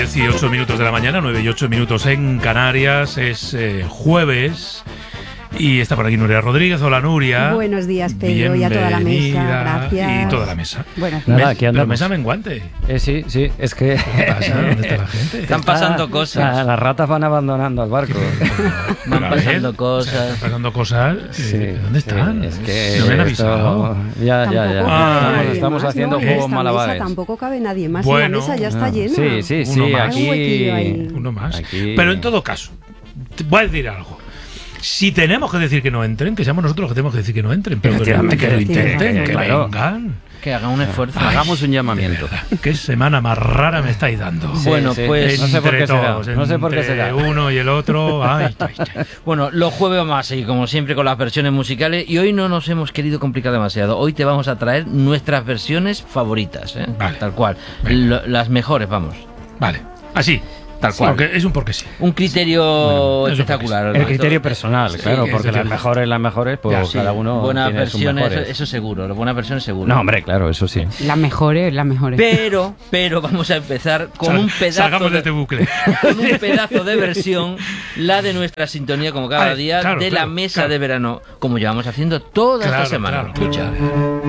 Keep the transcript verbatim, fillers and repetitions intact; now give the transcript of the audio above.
diez y ocho minutos de la mañana, nueve y ocho minutos en Canarias. Es eh, jueves y está por aquí Nuria Rodríguez. Hola, Nuria. Buenos días, Pedro, y a toda la mesa. Gracias. Y toda la mesa. Buenas Nada, días. aquí andamos. Pero mesa menguante. Eh, sí, sí, es que... ¿Qué pasa? ¿Dónde está la gente? Están pasando Ah, cosas. ah, las ratas van abandonando el barco. Van Pero a ver, pasando cosas. Están pasando cosas. Sí, eh, ¿Dónde están? sí, es que no me han esto- avisado. Ya, ya, ya. Tampoco Ah, cabe estamos nadie estamos más, haciendo ¿no? juegos Esta malabares. Mesa tampoco cabe nadie más. Bueno. Y la mesa ya está Ah, llena. Sí, sí, Uno sí. más. Aquí... Hay un huequillo ahí. Uno más. Aquí- Pero en todo caso, te voy a decir algo. Si tenemos que decir que no entren, que seamos nosotros los que tenemos que decir que no entren, pero que, Efectivamente, que lo intenten, que claro. vengan. Que hagan un esfuerzo. Hagamos un llamamiento. De verdad, ¿qué semana más rara me estáis dando? Sí, Bueno, sí. pues- no sé por qué Entre será. todos, No sé por qué entre será. uno y el otro. Ay, ay, ay. Bueno, los jueves vamos a seguir como siempre con las versiones musicales y hoy no nos hemos querido complicar demasiado. Hoy te vamos a traer nuestras versiones favoritas, ¿eh? Vale. Tal cual. Venga. Lo- las mejores, vamos. Vale, así. Tal Sí, cual. porque es un porque sí. Un criterio Bueno, eso espectacular. El criterio personal, Sí, claro, sí, porque eso las sí. mejores, las mejores, pues Ya, Sí, cada uno buenas tiene sus versiones, eso, mejores. eso seguro. Las buenas versiones seguro. No, hombre, claro, eso sí. Las mejores, las mejores. Pero, pero vamos a empezar con Sal- un pedazo Salgamos de de, este bucle. con un pedazo de versión, la de nuestra sintonía como cada Ay, día, claro, de claro, la mesa claro. de verano, como llevamos haciendo toda Claro, esta semana. claro, Escucha. claro.